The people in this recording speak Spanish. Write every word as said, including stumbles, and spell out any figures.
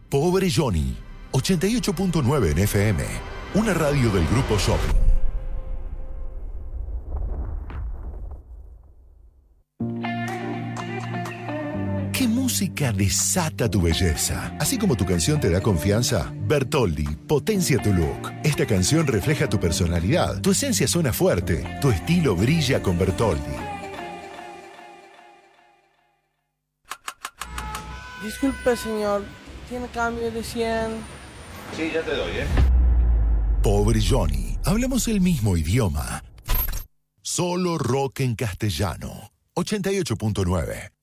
Pobre Johnny, ochenta y ocho punto nueve en F M, una radio del Grupo Shopping. ¿Qué música desata tu belleza? Así como tu canción te da confianza, Bertoldi potencia tu look. Esta canción refleja tu personalidad, tu esencia suena fuerte, tu estilo brilla con Bertoldi. Disculpe, señor, ¿tiene cambio de cien? Sí, ya te doy, ¿eh? Pobre Johnny, hablamos el mismo idioma. Solo rock en castellano, ochenta y ocho punto nueve.